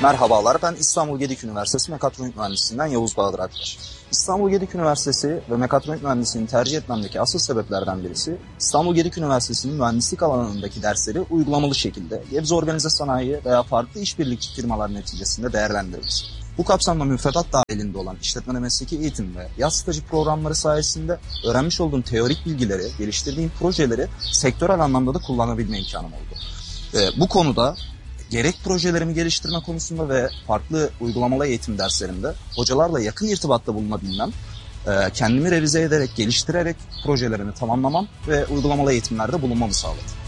Merhabalar, ben İstanbul Gedik Üniversitesi Mekatronik Mühendisliğinden Yavuz Bahadır Aktaş. İstanbul Gedik Üniversitesi ve Mekatronik Mühendisliğini tercih etmemdeki asıl sebeplerden birisi, İstanbul Gedik Üniversitesi'nin mühendislik alanındaki dersleri uygulamalı şekilde Gebze Organize Sanayi veya farklı işbirlikçi firmalar neticesinde değerlendirilmesi. Bu kapsamda müfredat dahilinde olan işletme mesleki eğitim ve yaz stajı programları sayesinde öğrenmiş olduğum teorik bilgileri, geliştirdiğim projeleri sektörel anlamda da kullanabilme imkanım oldu. Bu konuda gerek projelerimi geliştirme konusunda ve farklı uygulamalı eğitim derslerinde hocalarla yakın irtibatta bulunabilmem, kendimi revize ederek, geliştirerek projelerimi tamamlamam ve uygulamalı eğitimlerde bulunmamı sağladı.